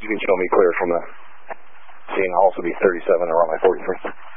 you can show me clear from the scene. I'll also be 37 around my 43.